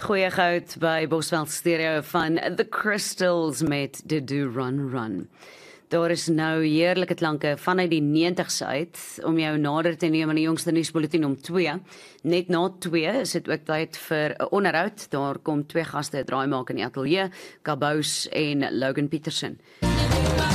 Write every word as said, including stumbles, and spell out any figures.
Goeie goud by Bosveld Stereo van The Crystals met The Do Run Run. Daar is nou heerlike klanke vanuit die neentigs uit, om jou nader te neem aan die jongste nuusbulletin om twee. Net na twee is dit ook tyd vir 'n onderhoud. Daar kom twee gaste draai maak in die ateljee, Kabous en Logan Peterson.